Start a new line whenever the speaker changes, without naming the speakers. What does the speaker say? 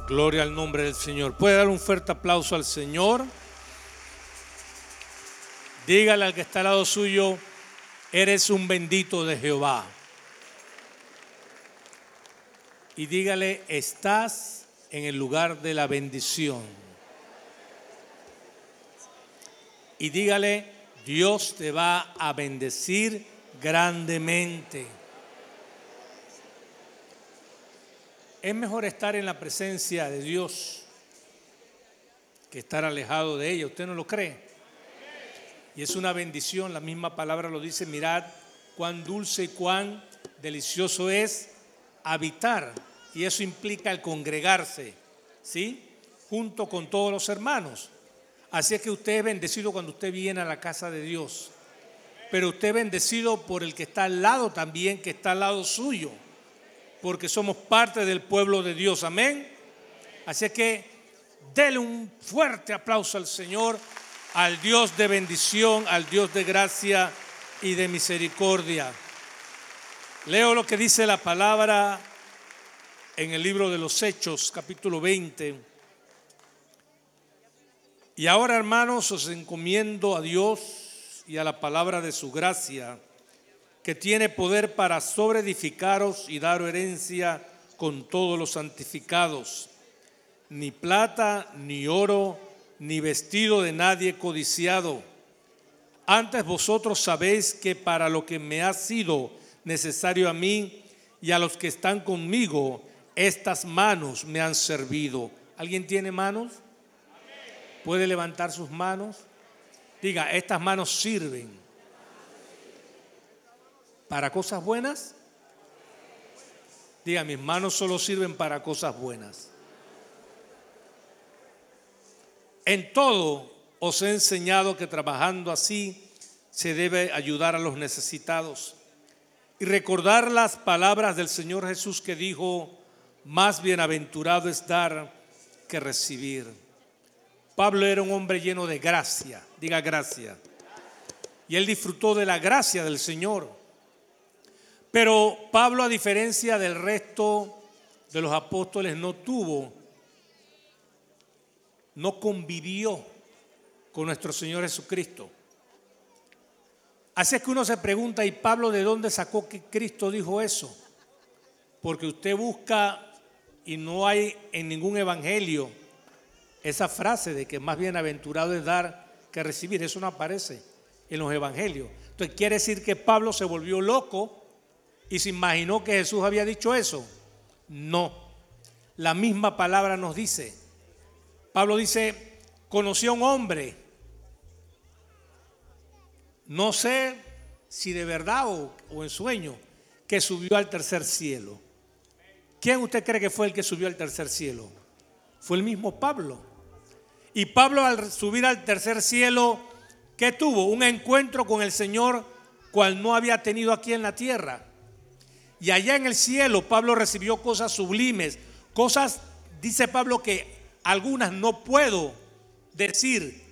Gloria al nombre del Señor. ¿Puede dar un fuerte aplauso al Señor? Dígale al que está al lado suyo: eres un bendito de Jehová. Y dígale: estás en el lugar de la bendición. Y dígale: Dios te va a bendecir grandemente. Es mejor estar en la presencia de Dios que estar alejado de ella. ¿Usted no lo cree? Y es una bendición, la misma palabra lo dice: mirad cuán dulce y cuán delicioso es habitar. Y eso implica el congregarse, ¿sí? Junto con todos los hermanos. Así es que usted es bendecido cuando usted viene a la casa de Dios. Pero usted es bendecido por el que está al lado también, que está al lado suyo. Porque somos parte del pueblo de Dios, amén. Así es que dele un fuerte aplauso al Señor, al Dios de bendición, al Dios de gracia y de misericordia. Leo lo que dice la palabra en el libro de los Hechos, capítulo 20. Y ahora, hermanos, os encomiendo a Dios y a la palabra de su gracia, que tiene poder para sobreedificaros y dar herencia con todos los santificados. Ni plata, ni oro, ni vestido de nadie codiciado. Antes vosotros sabéis que para lo que me ha sido necesario a mí y a los que están conmigo, estas manos me han servido. ¿Alguien tiene manos? ¿Puede levantar sus manos? Diga: estas manos sirven. ¿Para cosas buenas? Diga: mis manos solo sirven para cosas buenas. En todo os he enseñado que trabajando así se debe ayudar a los necesitados y recordar las palabras del Señor Jesús, que dijo: más bienaventurado es dar que recibir. Pablo era un hombre lleno de gracia. Diga: gracia. Y él disfrutó de la gracia del Señor. Pero Pablo, a diferencia del resto de los apóstoles, no convivió con nuestro Señor Jesucristo. Así es que uno se pregunta: ¿y Pablo de dónde sacó que Cristo dijo eso? Porque usted busca y no hay en ningún evangelio esa frase de que más bienaventurado es dar que recibir. Eso no aparece en los evangelios. Entonces, ¿quiere decir que Pablo se volvió loco y se imaginó que Jesús había dicho eso? No. La misma palabra nos dice. Pablo dice: conocí a un hombre, no sé si de verdad o en sueño, que subió al tercer cielo. ¿Quién usted cree que fue el que subió al tercer cielo? Fue el mismo Pablo. Y Pablo, al subir al tercer cielo, ¿qué tuvo? Un encuentro con el Señor cual no había tenido aquí en la tierra. Y allá en el cielo Pablo recibió cosas sublimes, cosas, dice Pablo, que algunas no puedo decir